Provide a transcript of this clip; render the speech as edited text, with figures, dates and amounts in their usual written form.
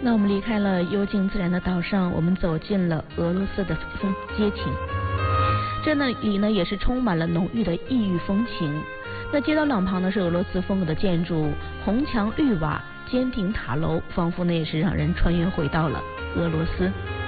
那我们离开了幽静自然的岛上，我们走进了俄罗斯的街亭。这里呢也是充满了浓郁的异域风情。那街道两旁呢是俄罗斯风格的建筑，红墙绿瓦、尖顶塔楼，仿佛呢也是让人穿越回到了俄罗斯。